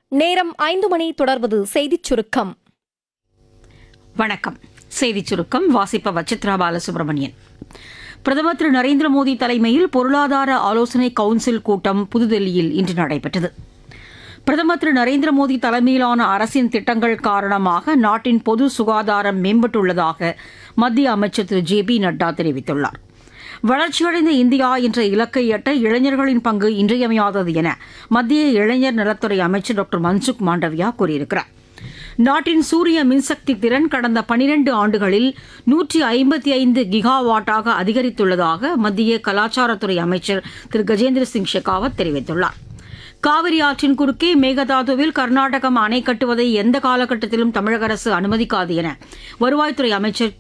நேரம் 5 மணி. தொடர்வது செய்திச் சுருக்கம். வணக்கம். செய்திச் சுருக்கம் வாசிப்பவர் சித்ரா பாலசுப்ரமணியன். பிரதமர் திரு நரேந்திர மோடி தலைமையில் பொருளாதார ஆலோசனை கவுன்சில் கூட்டம் புதுதில்லியில் இன்று நடைபெற்றது. பிரதமர் திரு நரேந்திர மோடி தலைமையிலான அரசின் திட்டங்கள் காரணமாக நாட்டின் பொது சுகாதாரம் மேம்பட்டுள்ளதாக மத்திய அமைச்சர் திரு ஜே பி நட்டா தெரிவித்துள்ளார். வளர்ச்சியடைந்த இந்தியா என்ற இலக்கை எட்ட இளைஞர்களின் பங்கு இன்றியமையாதது என மத்திய இளைஞர் நலத்துறை அமைச்சர் டாக்டர் மன்சுக் மாண்டவியா கூறியிருக்கிறார். நாட்டின் சூரிய மின்சக்தி திறன் கடந்த 12 ஆண்டுகளில் 155 கிகாவாட்டாக அதிகரித்துள்ளதாக மத்திய கலாச்சாரத்துறை அமைச்சர் திரு கஜேந்திர சிங் ஷெகாவத் தெரிவித்துள்ளார். காவிரி ஆற்றின் குறுக்கே மேகதாதுவில் கர்நாடகம் அணை கட்டுவதை எந்த காலகட்டத்திலும் தமிழக அரசு அனுமதிக்காது என வருவாய்த்துறை அமைச்சர்